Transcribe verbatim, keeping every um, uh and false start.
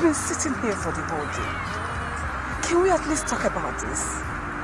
been sitting here for the whole day. Can we at least talk about this?